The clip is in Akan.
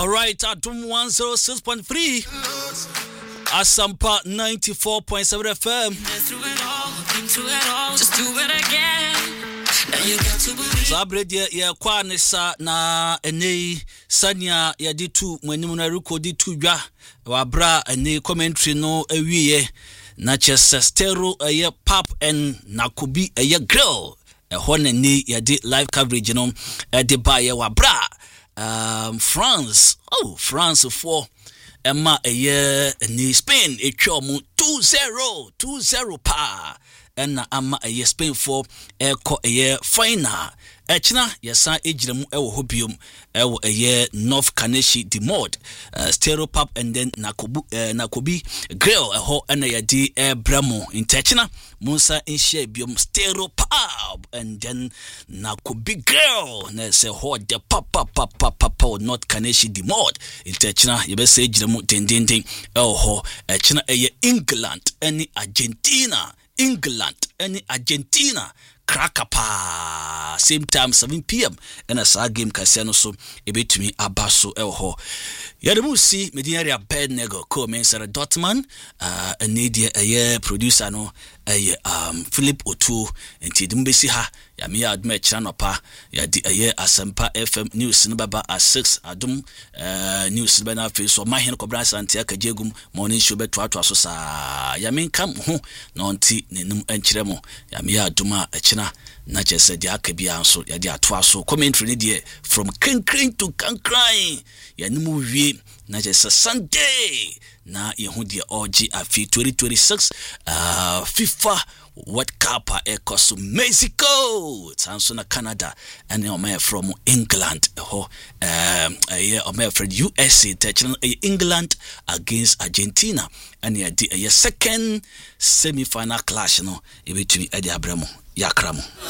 All right, Adum 106.3, Asampa 94.7 FM. Just do it again. Now you got to believe. Sabre ya kwa nisa na ene sanya ya ditu mwenimu na ruko ditu jwa wabra ene commentary no ewiye na chese stereo ye pop and nakubi ye girl hone ni ya di live coverage no de ba ye wabra France for Emma ni Spain echomu 2-0 pa and ama Spain for eko final echina yesa ejiremu ewo hobium ewo North Kaneshi the mod stereo pop and then nakobi grill eho na yadi bramo intechina Musa inshare biom stereo pop and then nakobi grill na se ho de pop North Kaneshi the mod intechina yebese ejiremu dendendeng eho echina England any Argentina Krakapa same time 7 p.m. and a sa game Kasiano so ebetumi abaso elho yademu si mediaria bed nego ko mensara Dortmund a producer no Philip Otu enti dumbesi ha ya me adma chanopa ya di Asampa FM news no baba at 6 adum news bana fe so mahen kobra sante akajegum morning show beto ato so sa ya me kam ho no nti nenum enkyeremo ya me aduma achina na chese di akabia nso ya di ato aso commentary ne die from Kankran to Kankran ya nimu wie na chese Sunday na yehu die OG afi 2026 FIFA World Cup ekosu Mexico tanso na Canada and your from England from USA touching England against Argentina and your second semi-final clash no between Eddie Abramo Yakramo